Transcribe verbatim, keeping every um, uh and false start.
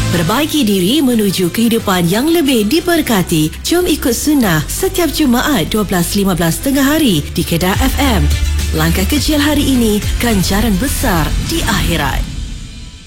Perbaiki diri menuju kehidupan yang lebih diberkati. Jom ikut sunnah setiap Jumaat dua belas lima belas tengah hari di Kedah F M. Langkah kecil hari ini, ganjaran besar di akhirat.